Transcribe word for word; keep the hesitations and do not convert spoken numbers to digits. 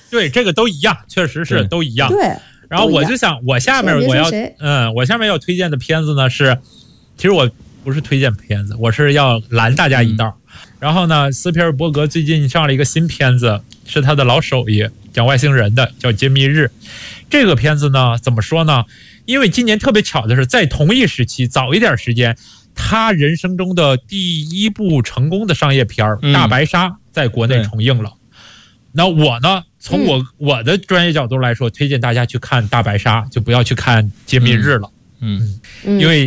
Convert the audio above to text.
对，这个都一样，确实是都一样。 对。 然后我就想，我下面我要嗯，我下面要推荐的片子呢是，其实我不是推荐片子，我是要拦大家一道。嗯、然后呢，斯皮尔伯格最近上了一个新片子，是他的老手艺，讲外星人的，叫《揭秘日》。这个片子呢，怎么说呢？因为今年特别巧的是，在同一时期，早一点时间，他人生中的第一部成功的商业片《大白鲨》在国内重映了。嗯、那我呢？从我、嗯、我的专业角度来说，推荐大家去看《大白鲨》，就不要去看《揭秘日》了。 嗯， 嗯因为